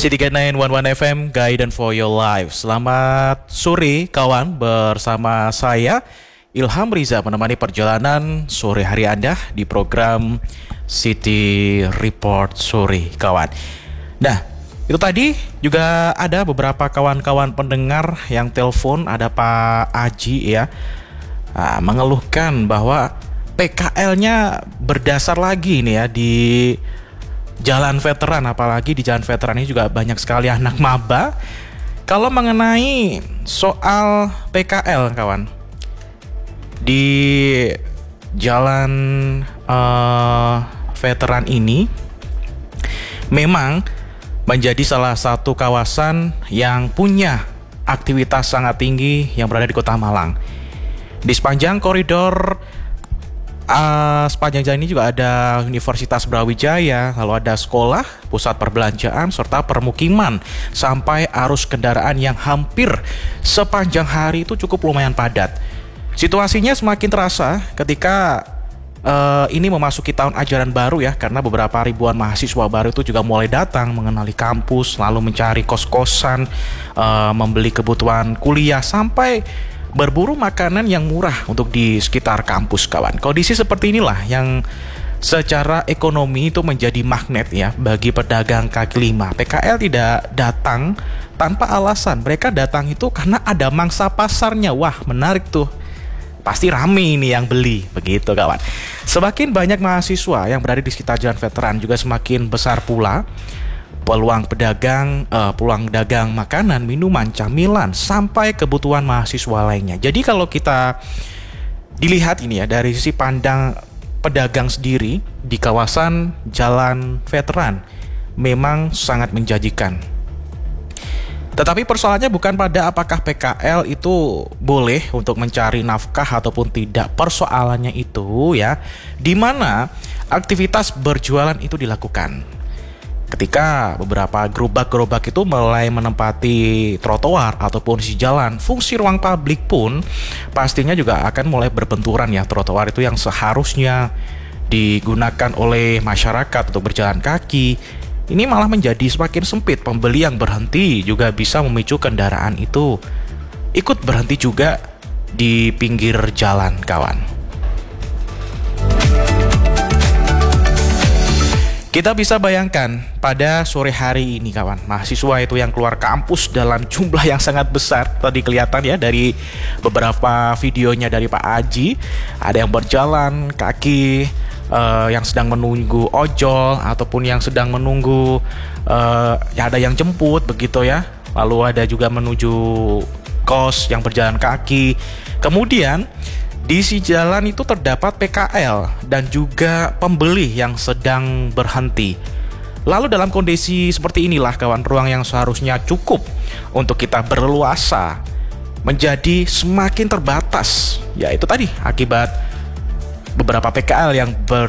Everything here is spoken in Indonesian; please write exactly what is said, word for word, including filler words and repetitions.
C tiga sembilan satu satu F M, Guidance for Your Life. Selamat sore kawan, bersama saya Ilham Riza menemani perjalanan sore hari Anda di program City Report Sore kawan. Nah, itu tadi juga ada beberapa kawan-kawan pendengar yang telepon. Ada Pak Aji ya, nah, mengeluhkan bahwa P K L-nya berdasar lagi nih ya di Jalan Veteran, apalagi di Jalan Veteran ini juga banyak sekali anak maba. Kalau mengenai soal P K L kawan, di Jalan uh, Veteran ini memang menjadi salah satu kawasan yang punya aktivitas sangat tinggi yang berada di Kota Malang. Di sepanjang koridor Uh, sepanjang jalan ini juga ada Universitas Brawijaya, lalu ada sekolah, pusat perbelanjaan, serta permukiman, sampai arus kendaraan yang hampir sepanjang hari itu cukup lumayan padat. Situasinya semakin terasa ketika uh, ini memasuki tahun ajaran baru ya, karena beberapa ribuan mahasiswa baru itu juga mulai datang mengenali kampus, lalu mencari kos-kosan, uh, membeli kebutuhan kuliah, sampai berburu makanan yang murah untuk di sekitar kampus kawan. Kondisi seperti inilah yang secara ekonomi itu menjadi magnet ya bagi pedagang kaki lima. P K L tidak datang tanpa alasan. Mereka datang itu karena ada mangsa pasarnya. Wah, menarik tuh. Pasti rame ini yang beli, begitu kawan. Semakin banyak mahasiswa yang berada di sekitar Jalan Veteran, juga semakin besar pula peluang pedagang, uh, peluang dagang makanan, minuman, camilan, sampai kebutuhan mahasiswa lainnya. Jadi kalau kita dilihat ini ya dari sisi pandang pedagang sendiri di kawasan Jalan Veteran memang sangat menjanjikan. Tetapi persoalannya bukan pada apakah P K L itu boleh untuk mencari nafkah ataupun tidak. Persoalannya itu ya di mana aktivitas berjualan itu dilakukan. Ketika beberapa gerobak-gerobak itu mulai menempati trotoar ataupun di jalan, fungsi ruang publik pun pastinya juga akan mulai berbenturan ya. Trotoar itu yang seharusnya digunakan oleh masyarakat untuk berjalan kaki, ini malah menjadi semakin sempit. Pembeli yang berhenti juga bisa memicu kendaraan itu ikut berhenti juga di pinggir jalan kawan. Kita bisa bayangkan pada sore hari ini kawan, mahasiswa itu yang keluar kampus dalam jumlah yang sangat besar. Tadi kelihatan ya dari beberapa videonya dari Pak Aji, ada yang berjalan kaki, uh, yang sedang menunggu ojol, ataupun yang sedang menunggu uh, ya ada yang jemput begitu ya. Lalu ada juga menuju kos yang berjalan kaki. Kemudian di si jalan itu terdapat P K L dan juga pembeli yang sedang berhenti. Lalu dalam kondisi seperti inilah kawan, ruang yang seharusnya cukup untuk kita berleluasa menjadi semakin terbatas. Ya itu tadi akibat beberapa P K L yang ber